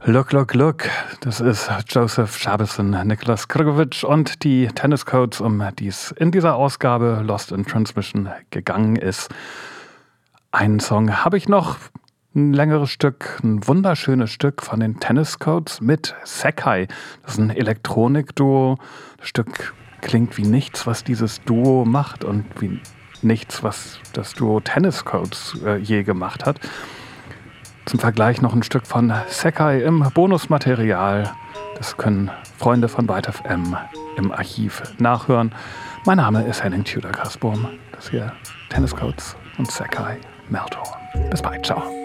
Look, look, look. Das ist Joseph Jabison, Nicholas Krgovic und die Tennis Codes, um die es in dieser Ausgabe Lost in Transmission gegangen ist. Einen Song habe ich noch, ein längeres Stück, ein wunderschönes Stück von den Tennis Codes mit Sekai. Das ist ein Elektronik-Duo. Das Stück klingt wie nichts, was dieses Duo macht und wie nichts, was das Duo Tennis Codes je gemacht hat. Zum Vergleich noch ein Stück von Sekai im Bonusmaterial. Das können Freunde von Byte FM im Archiv nachhören. Mein Name ist Henning Tudor-Kasbohm. Das hier Tennis Codes und Sekai Melthorn. Bis bald, ciao.